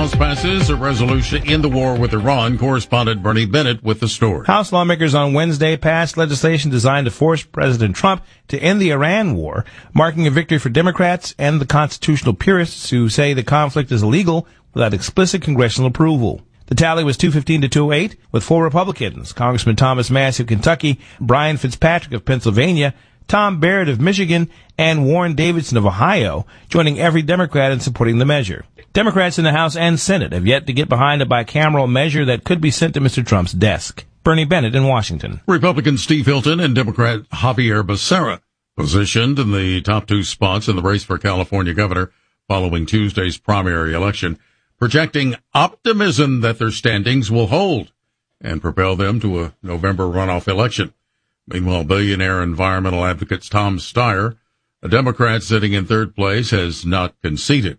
House passes a resolution in the war with Iran. Correspondent Bernie Bennett with the story. House lawmakers on Wednesday passed legislation designed to force President Trump to end the Iran war, marking a victory for Democrats and the constitutional purists who say the conflict is illegal without explicit congressional approval. The tally was 215 to 208, with 4 Republicans, Congressman Thomas Massie of Kentucky, Brian Fitzpatrick of Pennsylvania, Tom Barrett of Michigan, and Warren Davidson of Ohio, joining every Democrat in supporting the measure. Democrats in the House and Senate have yet to get behind a bicameral measure that could be sent to Mr. Trump's desk. Bernie Bennett in Washington. Republican Steve Hilton and Democrat Javier Becerra positioned in the top 2 spots in the race for California governor following Tuesday's primary election, projecting optimism that their standings will hold and propel them to a November runoff election. Meanwhile, billionaire environmental advocate Tom Steyer, a Democrat sitting in third place, has not conceded.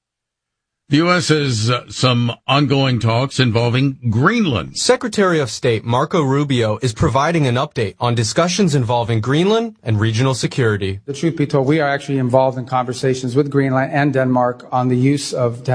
The U.S. has some ongoing talks involving Greenland. Secretary of State Marco Rubio is providing an update on discussions involving Greenland and regional security. The truth be told, we are actually involved in conversations with Greenland and Denmark on the use of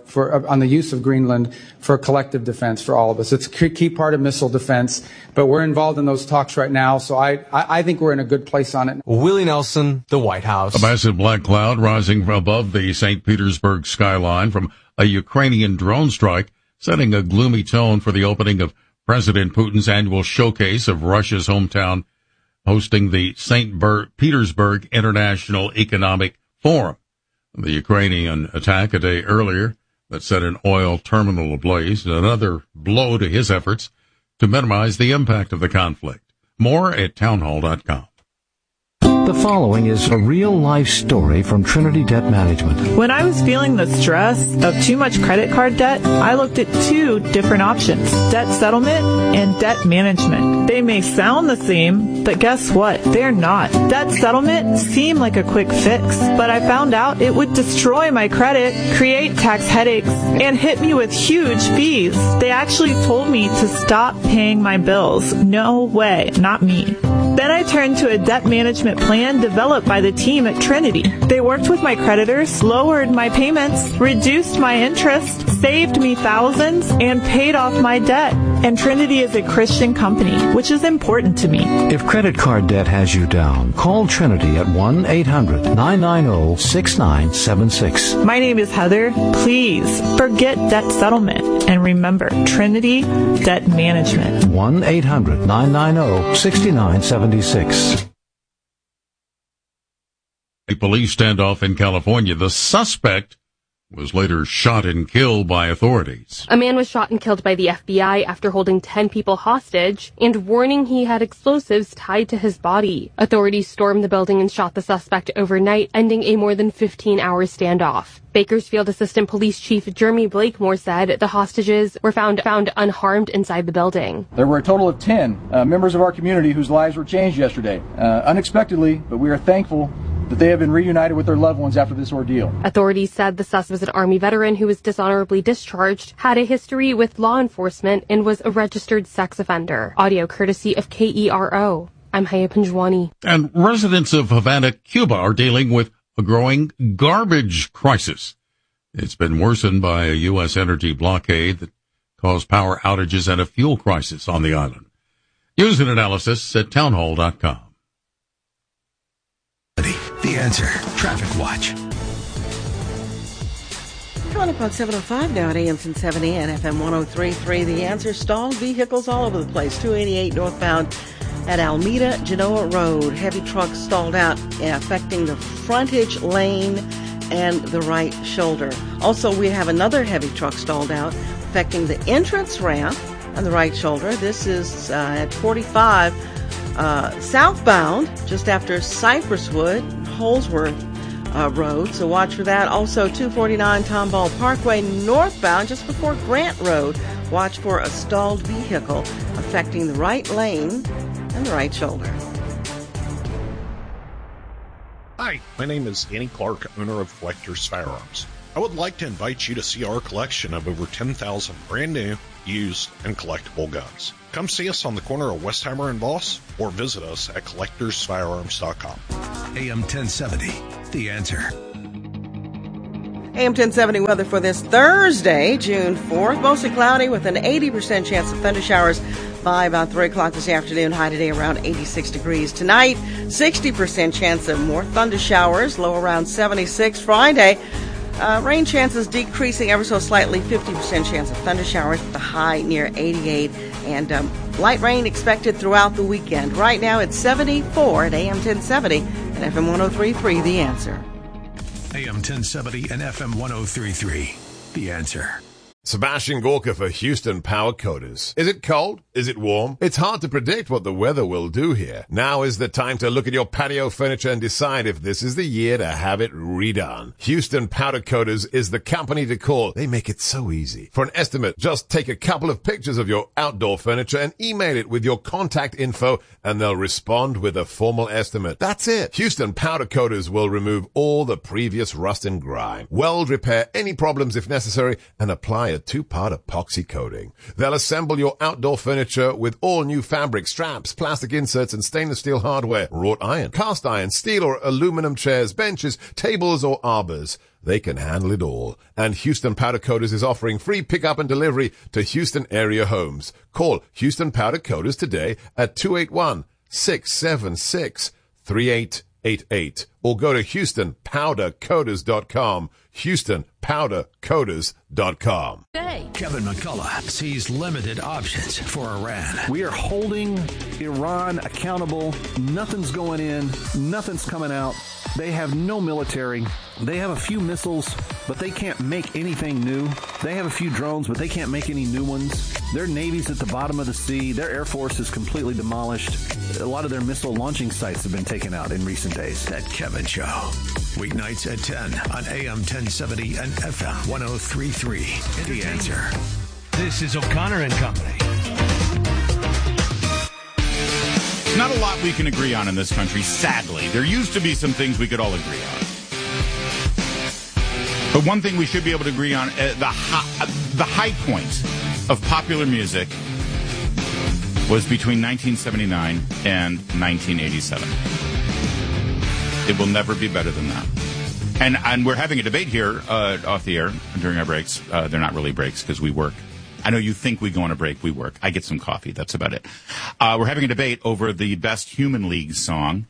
Greenland for collective defense for all of us. It's a key part of missile defense, but we're involved in those talks right now, so I think we're in a good place on it. Willie Nelson, the White House. A massive black cloud rising above the St. Petersburg skyline from a Ukrainian drone strike, setting a gloomy tone for the opening of President Putin's annual showcase of Russia's hometown, hosting the St. Petersburg International Economic Forum. The Ukrainian attack a day earlier that set an oil terminal ablaze, another blow to his efforts to minimize the impact of the conflict. More at townhall.com. The following is a real-life story from Trinity Debt Management. When I was feeling the stress of too much credit card debt, I looked at 2 different options, debt settlement and debt management. They may sound the same, but guess what? They're not. Debt settlement seemed like a quick fix, but I found out it would destroy my credit, create tax headaches, and hit me with huge fees. They actually told me to stop paying my bills. No way, not me. Then I turned to a debt management plan developed by the team at Trinity. They worked with my creditors, lowered my payments, reduced my interest, saved me thousands, and paid off my debt. And Trinity is a Christian company, which is important to me. If credit card debt has you down, call Trinity at 1-800-990-6976. My name is Heather. Please forget debt settlement and remember Trinity Debt Management. 1-800-990-6976. A police standoff in California. The suspect was later shot and killed by authorities. A man was shot and killed by the FBI after holding 10 people hostage and warning he had explosives tied to his body. Authorities stormed the building and shot the suspect overnight, ending a more than 15-hour standoff. Bakersfield Assistant Police Chief Jeremy Blakemore said the hostages were found unharmed inside the building. There were a total of 10 members of our community whose lives were changed yesterday, unexpectedly, but we are thankful that they have been reunited with their loved ones after this ordeal. Authorities said the suspect was an Army veteran who was dishonorably discharged, had a history with law enforcement, and was a registered sex offender. Audio courtesy of KERO. I'm Haya Panjwani. And residents of Havana, Cuba are dealing with a growing garbage crisis. It's been worsened by a U.S. energy blockade that caused power outages and a fuel crisis on the island. News and analysis at townhall.com. The Answer Traffic Watch. Coming up on 7:05 now at AM 1070 and FM 103.3. The Answer. Stalled vehicles all over the place. 288 northbound at Alameda Genoa Road. Heavy trucks stalled out, affecting the frontage lane and the right shoulder. Also, we have another heavy truck stalled out, affecting the entrance ramp and the right shoulder. This is at 45 southbound, just after Cypresswood, Holsworth Road, so watch for that. Also, 249 Tomball Parkway northbound, just before Grant Road. Watch for a stalled vehicle affecting the right lane and the right shoulder. Hi, my name is Danny Clark, owner of Collector's Firearms. I would like to invite you to see our collection of over 10,000 brand new, used, and collectible guns. Come see us on the corner of Westheimer and Voss, or visit us at collectorsfirearms.com. AM 1070, The Answer. AM 1070 weather for this Thursday, June 4th. Mostly cloudy with an 80% chance of thunder showers by about 3 o'clock this afternoon. High today around 86 degrees. Tonight, 60% chance of more thunder showers, low around 76. Friday, rain chances decreasing ever so slightly, 50% chance of thunder showers with the high near 88. And light rain expected throughout the weekend. Right now, it's 74 at AM 1070 and FM 103.3, The Answer. AM 1070 and FM 103.3, The Answer. Sebastian Gorka for Houston Power Coaters. Is it cold? Is it warm? It's hard to predict what the weather will do here. Now is the time to look at your patio furniture and decide if this is the year to have it redone. Houston Powder Coaters is the company to call. They make it so easy. For an estimate, just take a couple of pictures of your outdoor furniture and email it with your contact info, and they'll respond with a formal estimate. That's it. Houston Powder Coaters will remove all the previous rust and grime, weld repair any problems if necessary, and apply a 2-part epoxy coating. They'll assemble your outdoor furniture with all new fabric, straps, plastic inserts, and stainless steel hardware, wrought iron, cast iron, steel or aluminum chairs, benches, tables, or arbors. They can handle it all. And Houston Powder Coaters is offering free pickup and delivery to Houston area homes. Call Houston Powder Coaters today at 281-676-3888 or go to HoustonPowderCoaters.com. HoustonPowderCoaters.com. Kevin McCullough sees limited options for Iran. We are holding Iran accountable. Nothing's going in. Nothing's coming out. They have no military. They have a few missiles, but they can't make anything new. They have a few drones, but they can't make any new ones. Their Navy's at the bottom of the sea. Their Air Force is completely demolished. A lot of their missile launching sites have been taken out in recent days. That Kevin Show. Weeknights at 10 on AM 1070 and FM 103.3. The Answer. This is O'Connor and Company. Not a lot we can agree on in this country, sadly. There used to be some things we could all agree on. But one thing we should be able to agree on, the high point of popular music was between 1979 and 1987. It will never be better than that. And we're having a debate here off the air during our breaks. They're not really breaks because we work. I know you think we go on a break. We work. I get some coffee. That's about it. We're having a debate over the best Human League song.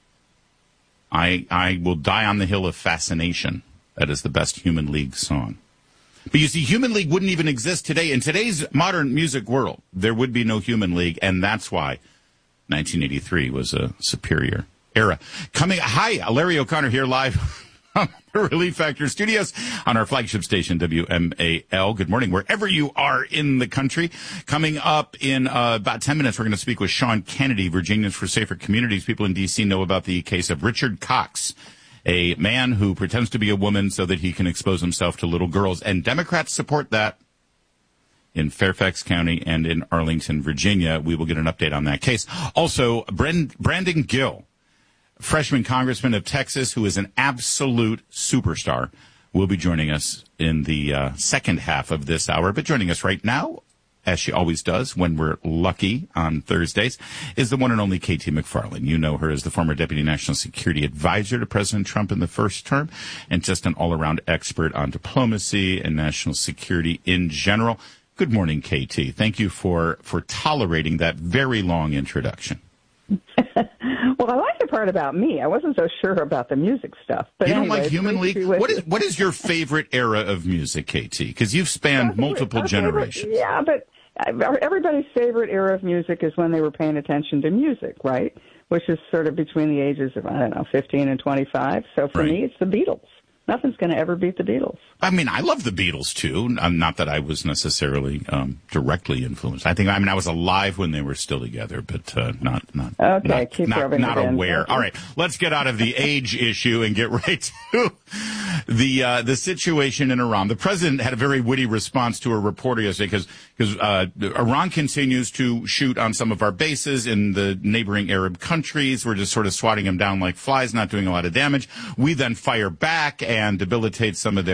I will die on the hill of fascination. That is the best Human League song. But you see, Human League wouldn't even exist today. In today's modern music world, there would be no Human League, and that's why 1983 was a superior era. Hi, Larry O'Connor here live from the Relief Factor Studios on our flagship station, WMAL. Good morning, wherever you are in the country. Coming up in about 10 minutes, we're going to speak with Sean Kennedy, Virginians for Safer Communities. People in D.C. know about the case of Richard Cox, a man who pretends to be a woman so that he can expose himself to little girls. And Democrats support that in Fairfax County and in Arlington, Virginia. We will get an update on that case. Also, Brandon Gill, freshman congressman of Texas, who is an absolute superstar, will be joining us in the second half of this hour. But joining us right now, as she always does when we're lucky on Thursdays, is the one and only K.T. McFarland. You know her as the former Deputy National Security Advisor to President Trump in the first term, and just an all-around expert on diplomacy and national security in general. Good morning, K.T. Thank you for tolerating that very long introduction. Well, I like the part about me. I wasn't so sure about the music stuff. But you don't anyway, like Human League? What is your favorite era of music, KT? Because you've spanned multiple generations. Yeah, but everybody's favorite era of music is when they were paying attention to music, right? Which is sort of between the ages of, 15 and 25. So for me, it's the Beatles. Nothing's going to ever beat the Beatles. I mean, I love the Beatles, too. Not that I was necessarily directly influenced. I was alive when they were still together, but not aware. All right, let's get out of the age issue and get right to the situation in Iran. The president had a very witty response to a reporter yesterday because Iran continues to shoot on some of our bases in the neighboring Arab countries. We're just sort of swatting them down like flies, not doing a lot of damage. We then fire back and debilitate some of their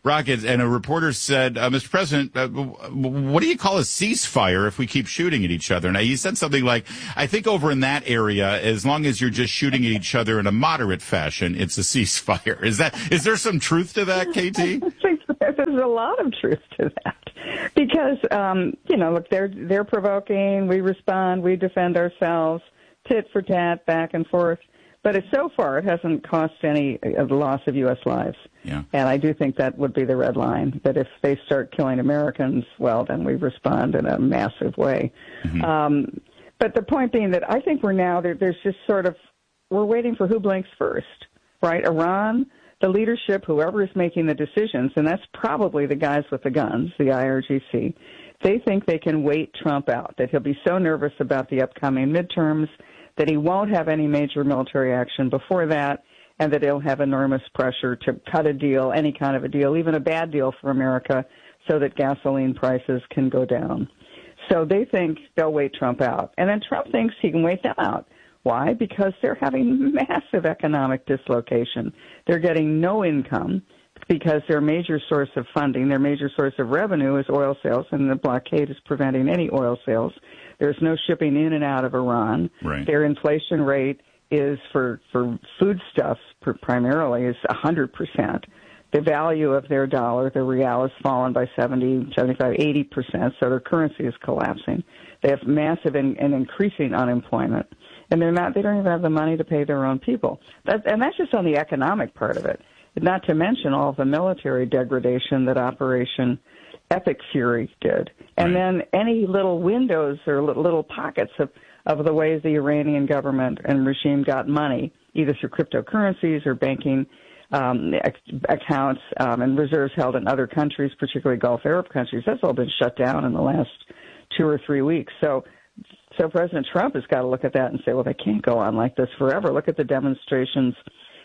rockets. And a reporter said, Mr. President, what do you call a ceasefire if we keep shooting at each other? Now, he said something like, I think over in that area, as long as you're just shooting at each other in a moderate fashion, it's a ceasefire. Is there some truth to that, KT? I think there's a lot of truth to that. Because, look, they're provoking, we respond, we defend ourselves, tit for tat, back and forth. But so far, it hasn't cost any loss of U.S. lives. Yeah. And I do think that would be the red line, that if they start killing Americans, well, then we respond in a massive way. Mm-hmm. But the point being that I think there's just we're waiting for who blinks first, right? Iran, the leadership, whoever is making the decisions, and that's probably the guys with the guns, the IRGC, they think they can wait Trump out, that he'll be so nervous about the upcoming midterms that he won't have any major military action before that, and that he'll have enormous pressure to cut a deal, any kind of a deal, even a bad deal for America, so that gasoline prices can go down. So they think they'll wait Trump out. And then Trump thinks he can wait them out. Why? Because they're having massive economic dislocation. They're getting no income because their major source of funding, their major source of revenue is oil sales, and the blockade is preventing any oil sales. There's no shipping in and out of Iran. Right. Their inflation rate is for foodstuffs primarily is 100%. The value of their dollar, the real, has fallen by 70, 75, 80%, so their currency is collapsing. They have massive and increasing unemployment. And they don't even have the money to pay their own people. And that's just on the economic part of it, not to mention all of the military degradation that Operation Epic Fury did. And then any little windows or little pockets of the ways the Iranian government and regime got money, either through cryptocurrencies or banking accounts and reserves held in other countries, particularly Gulf Arab countries, that's all been shut down in the last 2 or 3 weeks. So President Trump has got to look at that and say, well, they can't go on like this forever. Look at the demonstrations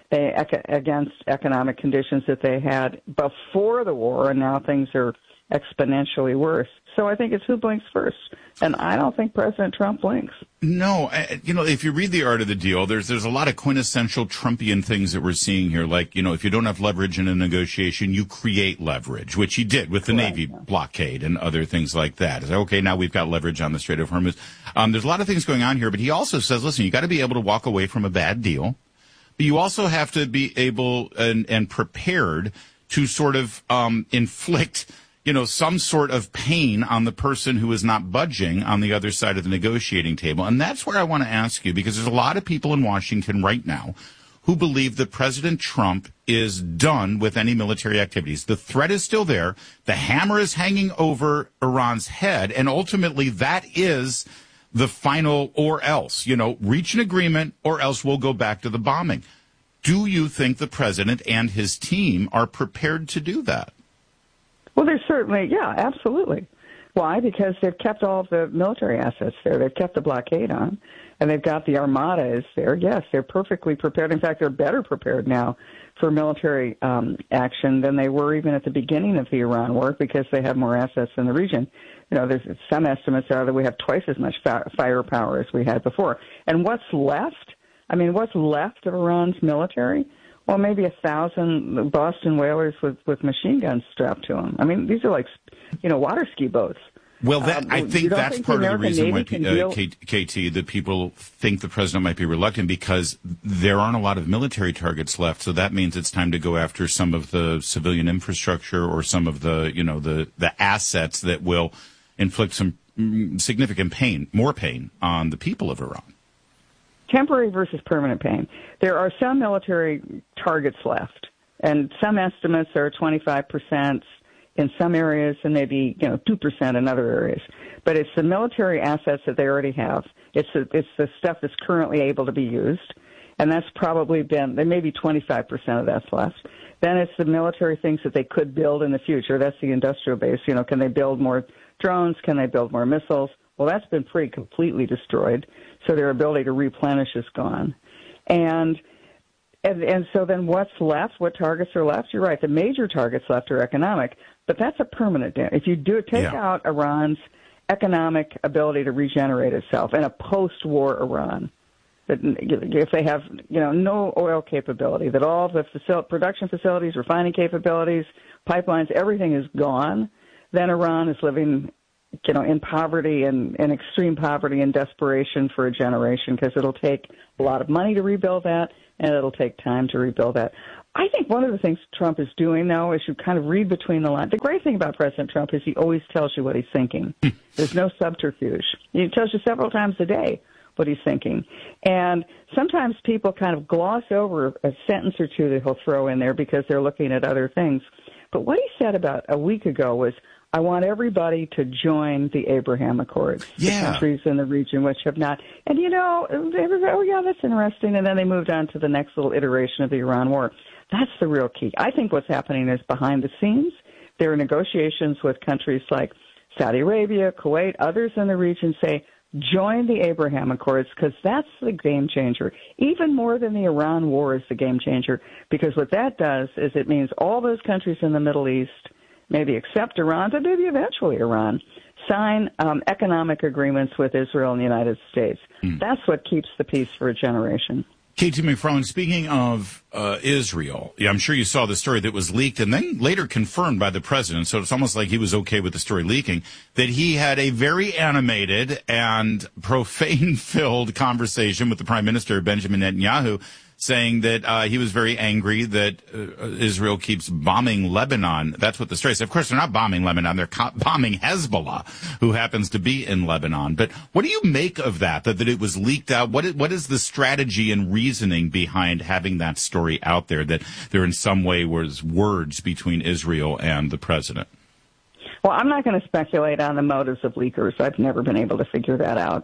against economic conditions that they had before the war, and now things are exponentially worse. So I think it's who blinks first. And I don't think President Trump blinks. No, if you read The Art of the Deal, there's a lot of quintessential Trumpian things that we're seeing here. Like, if you don't have leverage in a negotiation, you create leverage, which he did with the Navy blockade and other things like that. It's like, okay, now we've got leverage on the Strait of Hormuz. There's a lot of things going on here, but he also says, listen, you got to be able to walk away from a bad deal, but you also have to be able and prepared to sort of inflict some sort of pain on the person who is not budging on the other side of the negotiating table. And that's where I want to ask you, because there's a lot of people in Washington right now who believe that President Trump is done with any military activities. The threat is still there. The hammer is hanging over Iran's head. And ultimately, that is the final or else, reach an agreement or else we'll go back to the bombing. Do you think the president and his team are prepared to do that? Well, there's certainly, yeah, absolutely. Why? Because they've kept all of the military assets there. They've kept the blockade on, and they've got the Armada is there. Yes, they're perfectly prepared. In fact, they're better prepared now for military action than they were even at the beginning of the Iran war, because they have more assets in the region. There's some estimates are that we have twice as much firepower as we had before. And what's left? What's left of Iran's military? Well, maybe 1,000 Boston whalers with machine guns strapped to them. These are like, water ski boats. Well, I think that's part of the reason why, KT, that people think the president might be reluctant, because there aren't a lot of military targets left. So that means it's time to go after some of the civilian infrastructure or some of the, the assets that will inflict some significant pain, more pain on the people of Iran. Temporary versus permanent pain. There are some military targets left, and some estimates are 25% in some areas and maybe 2% in other areas. But it's the military assets that they already have. It's the stuff that's currently able to be used, and that's probably been, there may be 25% of that's left. Then it's the military things that they could build in the future. That's the industrial base. Can they build more drones? Can they build more missiles? Well, that's been pretty completely destroyed. So their ability to replenish is gone. And so then what's left? What targets are left? You're right. The major targets left are economic, but that's a permanent damage. If you take out Iran's economic ability to regenerate itself in a post-war Iran, if they have no oil capability, that all the production facilities, refining capabilities, pipelines, everything is gone, then Iran is living, in poverty and in extreme poverty and desperation for a generation, because it'll take a lot of money to rebuild that, and it'll take time to rebuild that. I think one of the things Trump is doing, though, is you kind of read between the lines. The great thing about President Trump is he always tells you what he's thinking. There's no subterfuge. He tells you several times a day what he's thinking. And sometimes people kind of gloss over a sentence or two that he'll throw in there because they're looking at other things. But what he said about a week ago was, I want everybody to join the Abraham Accords, the countries in the region which have not. And, everybody, oh, yeah, that's interesting. And then they moved on to the next little iteration of the Iran war. That's the real key. I think what's happening is behind the scenes, there are negotiations with countries like Saudi Arabia, Kuwait, others in the region say, join the Abraham Accords, because that's the game changer. Even more than the Iran war is the game changer, because what that does is it means all those countries in the Middle East, maybe except Iran, but maybe eventually Iran, sign economic agreements with Israel and the United States. That's what keeps the peace for a generation. K.T. McFarland, speaking of Israel, I'm sure you saw the story that was leaked and then later confirmed by the president, so it's almost like he was okay with the story leaking, that he had a very animated and profane-filled conversation with the Prime Minister, Benjamin Netanyahu, saying that he was very angry that Israel keeps bombing Lebanon. That's what the story says. Of course, they're not bombing Lebanon. They're bombing Hezbollah, who happens to be in Lebanon. But what do you make of that it was leaked out? What is the strategy and reasoning behind having that story out there, that there in some way was words between Israel and the president? Well, I'm not going to speculate on the motives of leakers. I've never been able to figure that out.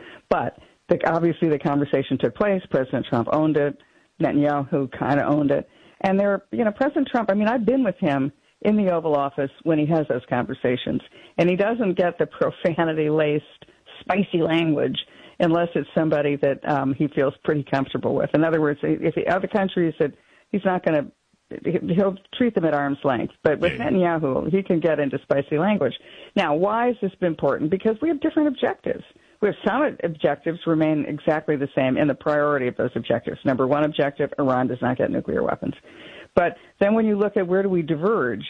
But obviously, the conversation took place. President Trump owned it. Netanyahu kind of owned it. And President Trump, I've been with him in the Oval Office when he has those conversations. And he doesn't get the profanity-laced, spicy language unless it's somebody that he feels pretty comfortable with. In other words, if the other countries that he's not going to, he'll treat them at arm's length. But with Netanyahu, he can get into spicy language. Now, why has this been important? Because we have different objectives. We have some objectives remain exactly the same in the priority of those objectives. Number one objective, Iran does not get nuclear weapons. But then when you look at where do we diverge,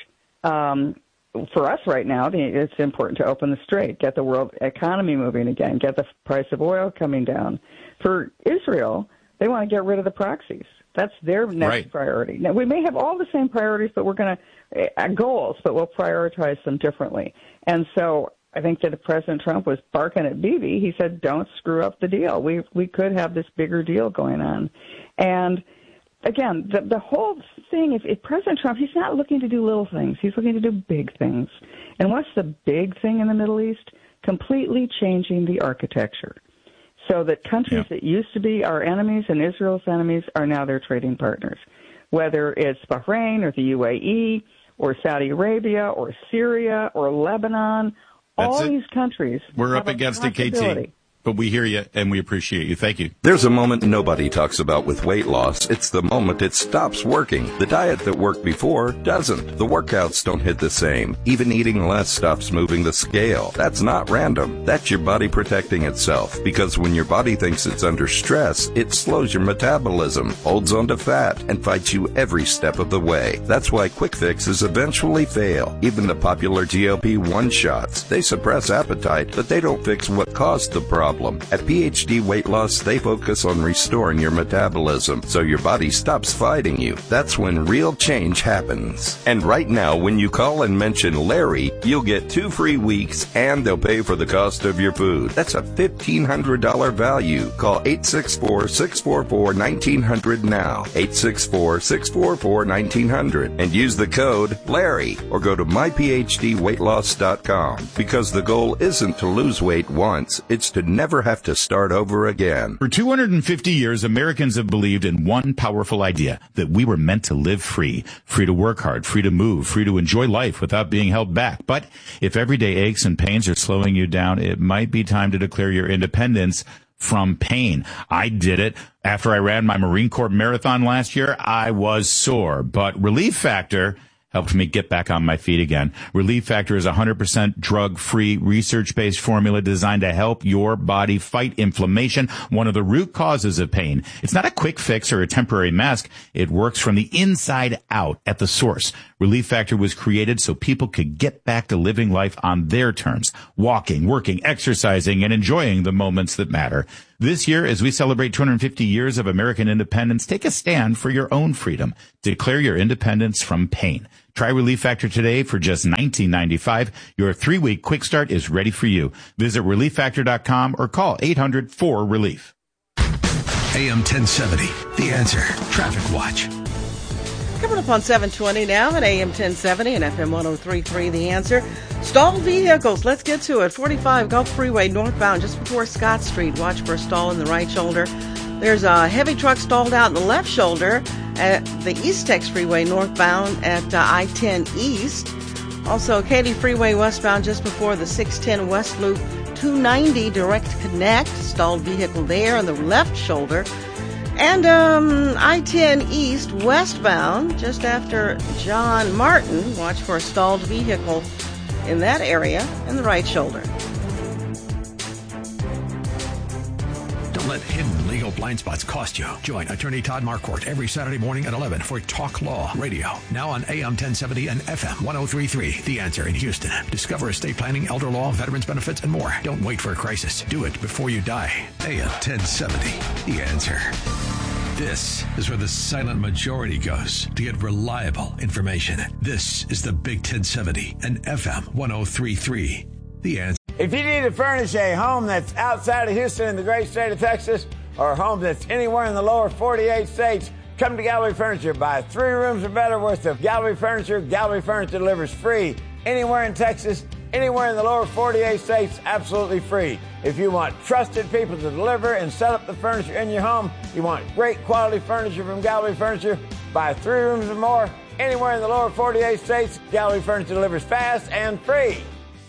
for us right now, it's important to open the strait, get the world economy moving again, get the price of oil coming down. For Israel, they want to get rid of the proxies. That's their next priority. Now, we may have all the same priorities, but we're going to goals, but we'll prioritize them differently. And so I think that if President Trump was barking at Bibi, he said, don't screw up the deal. We could have this bigger deal going on. And again, the whole thing, if President Trump, he's not looking to do little things. He's looking to do big things. And what's the big thing in the Middle East? Completely changing the architecture so that countries that used to be our enemies and Israel's enemies are now their trading partners, whether it's Bahrain or the UAE or Saudi Arabia or Syria or Lebanon. All these countries. We're up against it, KT. But we hear you, and we appreciate you. Thank you. There's a moment nobody talks about with weight loss. It's the moment it stops working. The diet that worked before doesn't. The workouts don't hit the same. Even eating less stops moving the scale. That's not random. That's your body protecting itself. Because when your body thinks it's under stress, it slows your metabolism, holds onto fat, and fights you every step of the way. That's why quick fixes eventually fail. Even the popular GLP-1 shots. They suppress appetite, but they don't fix what caused the problem. At PhD Weight Loss, they focus on restoring your metabolism so your body stops fighting you. That's when real change happens. And right now, when you call and mention Larry, you'll get 2 free weeks and they'll pay for the cost of your food. That's a $1,500 value. Call 864-644-1900 now. 864-644-1900 and use the code Larry or go to myphdweightloss.com because the goal isn't to lose weight once, it's to never have to start over again. For 250 years, Americans have believed in one powerful idea, that we were meant to live free to work hard, free to move, free to enjoy life without being held back. But if everyday aches and pains are slowing you down, it might be time to declare your independence from pain. I did it. After I ran my Marine Corps marathon last year, I was sore, but Relief Factor helped me get back on my feet again. Relief Factor is a 100% drug-free, research-based formula designed to help your body fight inflammation, one of the root causes of pain. It's not a quick fix or a temporary mask. It works from the inside out at the source. Relief Factor was created so people could get back to living life on their terms, walking, working, exercising, and enjoying the moments that matter. This year, as we celebrate 250 years of American independence, take a stand for your own freedom. Declare your independence from pain. Try Relief Factor today for just $19.95. Your 3-week quick start is ready for you. Visit ReliefFactor.com or call 800-4RELIEF. AM 1070, The Answer. Traffic Watch. Coming up on 720 now at AM 1070 and FM 103.3, The Answer. Stalled vehicles. Let's get to it. 45 Gulf Freeway northbound just before Scott Street. Watch for a stall in the right shoulder. There's a heavy truck stalled out in the left shoulder at the East Tex Freeway northbound at I-10 East. Also, Katy Freeway westbound just before the 610 West Loop 290 Direct Connect. Stalled vehicle there on the left shoulder. And I-10 East westbound, just after John Martin. Watch for a stalled vehicle in that area in the right shoulder. Don't let hidden legal blind spots cost you. Join attorney Todd Marquardt every Saturday morning at 11 for Talk Law Radio. Now on AM 1070 and FM 103.3. The Answer in Houston. Discover estate planning, elder law, veterans benefits, and more. Don't wait for a crisis. Do it before you die. AM 1070. The Answer. This is where the silent majority goes to get reliable information. This is the Big 1070 and FM 103.3. The Answer. If you need to furnish a home that's outside of Houston in the great state of Texas, or a home that's anywhere in the lower 48 states, come to Gallery Furniture. Buy 3 rooms or better worth of Gallery Furniture. Gallery Furniture delivers free anywhere in Texas, anywhere in the lower 48 states, absolutely free. If you want trusted people to deliver and set up the furniture in your home, you want great quality furniture from Gallery Furniture, buy 3 rooms or more, anywhere in the lower 48 states, Gallery Furniture delivers fast and free.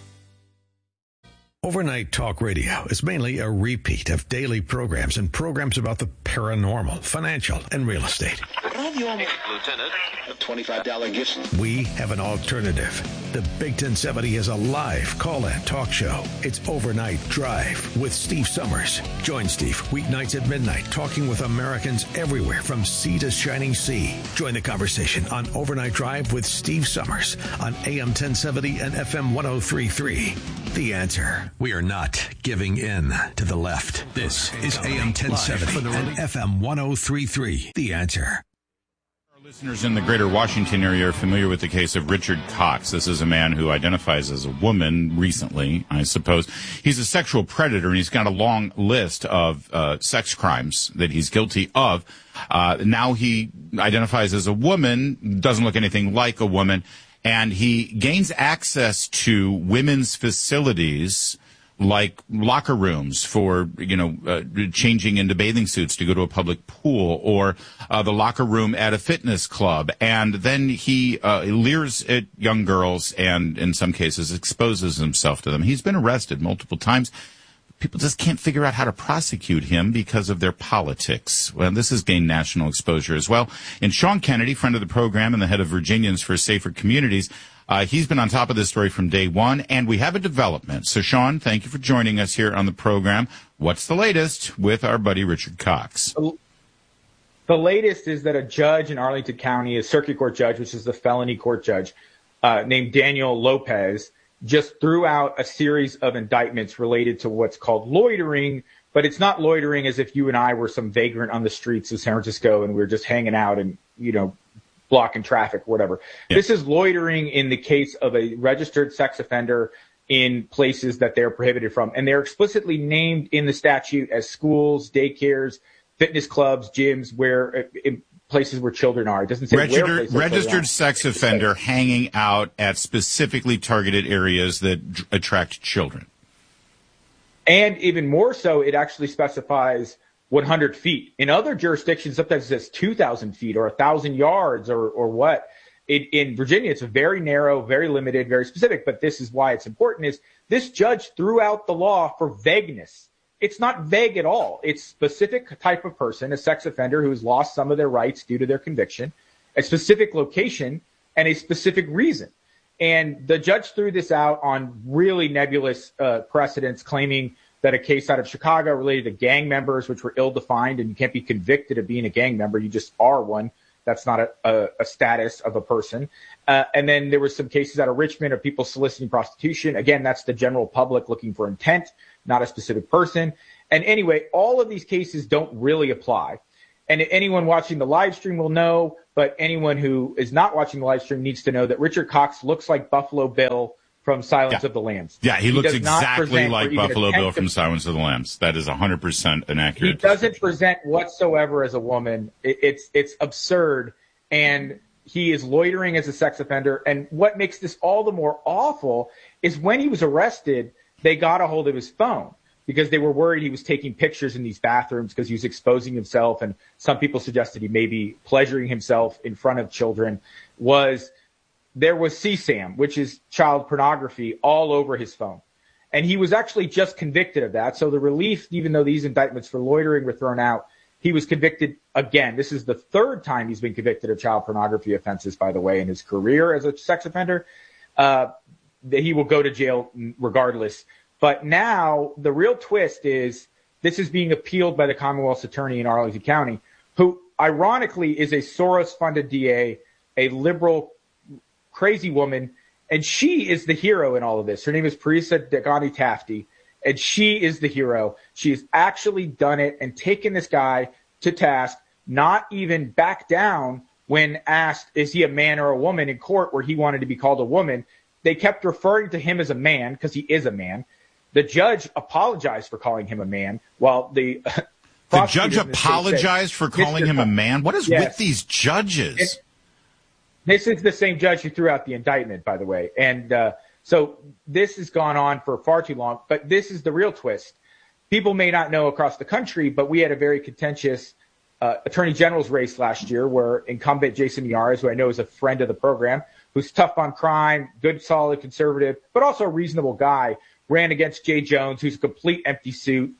Overnight Talk Radio is mainly a repeat of daily programs and programs about the paranormal, financial, and real estate. Lieutenant, a $25 gift. We have an alternative. The Big 1070 is a live call-in talk show. It's Overnight Drive with Steve Summers. Join Steve weeknights at midnight, talking with Americans everywhere from sea to shining sea. Join the conversation on Overnight Drive with Steve Summers on AM 1070 and FM 103.3. The Answer. We are not giving in to the left. This is AM 1070 and FM 103.3. The Answer. Listeners in the greater Washington area are familiar with the case of Richard Cox. This is a man who identifies as a woman recently, I suppose. He's a sexual predator, and he's got a long list of sex crimes that he's guilty of. Now he identifies as a woman, doesn't look anything like a woman, and he gains access to women's facilities like locker rooms for, changing into bathing suits to go to a public pool, or the locker room at a fitness club. And then he leers at young girls and, in some cases, exposes himself to them. He's been arrested multiple times. People just can't figure out how to prosecute him because of their politics. Well, this has gained national exposure as well. And Sean Kennedy, friend of the program and the head of Virginians for Safer Communities, he's been on top of this story from day one, and we have a development. So, Sean, thank you for joining us here on the program. What's the latest with our buddy Richard Cox? The latest is that a judge in Arlington County, a circuit court judge, which is the felony court judge, named Daniel Lopez, just threw out a series of indictments related to what's called loitering, but it's not loitering as if you and I were some vagrant on the streets of San Francisco and we were just hanging out and, blocking traffic or whatever. Yeah. This is loitering in the case of a registered sex offender in places that they're prohibited from. And they're explicitly named in the statute as schools, daycares, fitness clubs, gyms, in places where children are. It doesn't say registered sex offender hanging out at specifically targeted areas that attract children. And even more so, it actually specifies 100 feet. In other jurisdictions, sometimes it says 2,000 feet or 1,000 yards or what. In Virginia, it's a very narrow, very limited, very specific. But this is why it's important, is this judge threw out the law for vagueness. It's not vague at all. It's specific type of person, a sex offender who's lost some of their rights due to their conviction, a specific location, and a specific reason. And the judge threw this out on really nebulous precedents, claiming that a case out of Chicago related to gang members, which were ill-defined, and you can't be convicted of being a gang member. You just are one. That's not a status of a person. And then there were some cases out of Richmond of people soliciting prostitution. Again, that's the general public looking for intent, not a specific person. And anyway, all of these cases don't really apply. And anyone watching the live stream will know, but anyone who is not watching the live stream needs to know that Richard Cox looks like Buffalo Bill from Silence of the Lambs. Yeah, he looks exactly like Buffalo Bill from Silence of the Lambs. That is 100% an accurate. He doesn't present whatsoever as a woman. It's absurd, and he is loitering as a sex offender. And what makes this all the more awful is when he was arrested, they got a hold of his phone, because they were worried he was taking pictures in these bathrooms because he was exposing himself, and some people suggested he may be pleasuring himself in front of children. There was CSAM, which is child pornography, all over his phone. And he was actually just convicted of that. So the relief, even though these indictments for loitering were thrown out, he was convicted again. This is the third time he's been convicted of child pornography offenses, by the way, in his career as a sex offender. He will go to jail regardless. But now the real twist is this is being appealed by the Commonwealth's attorney in Arlington County, who ironically is a Soros-funded DA, a liberal, crazy woman, and she is the hero in all of this. Her name is Parisa Dagani Tafti, and she is the hero. She has actually done it and taken this guy to task, not even back down when asked, is he a man or a woman in court, where he wanted to be called a woman. They kept referring to him as a man because he is a man. The judge apologized for calling him a man, while the judge apologized for calling him a man? What is with these judges? This is the same judge who threw out the indictment, by the way. And so this has gone on for far too long. But this is the real twist. People may not know across the country, but we had a very contentious attorney general's race last year where incumbent Jason Miyares, who I know is a friend of the program, who's tough on crime, good, solid conservative, but also a reasonable guy, ran against Jay Jones, who's a complete empty suit,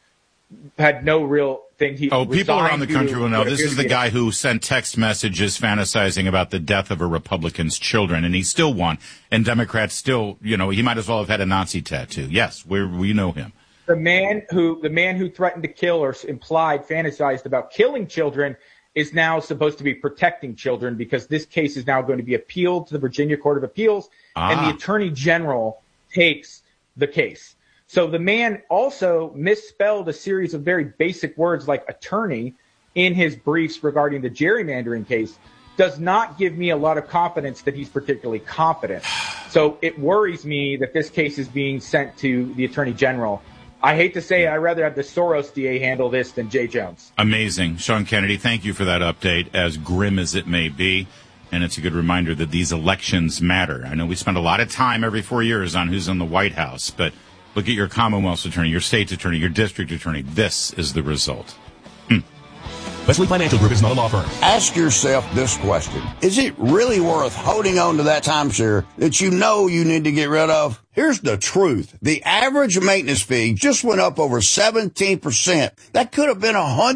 had no real thing. People around the country will know this is the guy who sent text messages fantasizing about the death of a Republican's children, and he still won. And Democrats still, he might as well have had a Nazi tattoo. Yes, we know him. The man who threatened to kill or implied, fantasized about killing children is now supposed to be protecting children, because this case is now going to be appealed to the Virginia Court of Appeals, and the Attorney General takes the case. So the man also misspelled a series of very basic words like attorney in his briefs regarding the gerrymandering case. Does not give me a lot of confidence that he's particularly competent. So it worries me that this case is being sent to the Attorney General. I hate to say it, I'd rather have the Soros DA handle this than Jay Jones. Amazing. Sean Kennedy, thank you for that update, as grim as it may be. And it's a good reminder that these elections matter. I know we spend a lot of time every 4 years on who's in the White House, but look at your Commonwealth's attorney, your state's attorney, your district attorney. This is the result. Wesley Financial Group is not a law firm. Ask yourself this question. Is it really worth holding on to that timeshare that you know you need to get rid of? Here's the truth. The average maintenance fee just went up over 17%. That could have been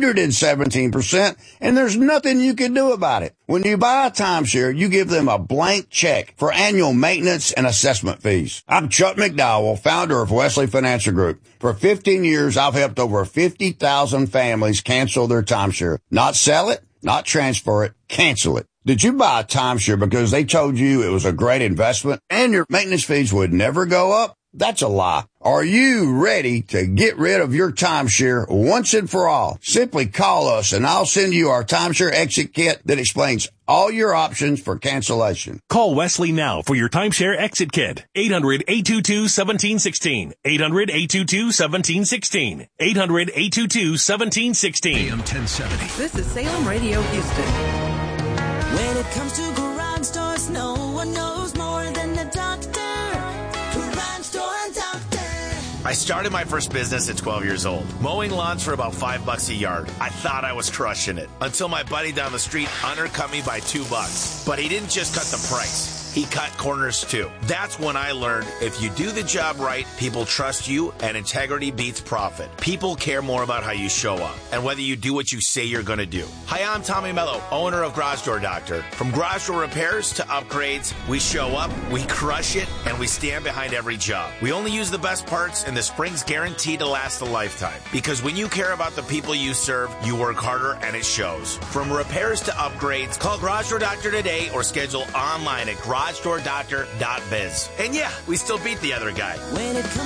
117%, and there's nothing you can do about it. When you buy a timeshare, you give them a blank check for annual maintenance and assessment fees. I'm Chuck McDowell, founder of Wesley Financial Group. For 15 years, I've helped over 50,000 families cancel their timeshare. Not sell it, not transfer it, cancel it. Did you buy a timeshare because they told you it was a great investment and your maintenance fees would never go up? That's a lie. Are you ready to get rid of your timeshare once and for all? Simply call us and I'll send you our timeshare exit kit that explains all your options for cancellation. Call Wesley now for your timeshare exit kit. 800-822-1716. 800-822-1716. 800-822-1716. AM 1070. This is Salem Radio Houston. When it comes to garage doors, no one knows more than the doctor. Garage Door Doctor. I started my first business at 12 years old, mowing lawns for about $5 a yard. I thought I was crushing it until my buddy down the street undercut me by $2. But he didn't just cut the price. he cut corners too. That's when I learned if you do the job right, people trust you, and integrity beats profit. People care more about how you show up and whether you do what you say you're going to do. Hi, I'm Tommy Mello, owner of Garage Door Doctor. From garage door repairs to upgrades, we show up, we crush it, and we stand behind every job. We only use the best parts, and the spring's guaranteed to last a lifetime. Because when you care about the people you serve, you work harder, and it shows. From repairs to upgrades, call Garage Door Doctor today or schedule online at garagedoordoctor.biz. And yeah, we still beat the other guy.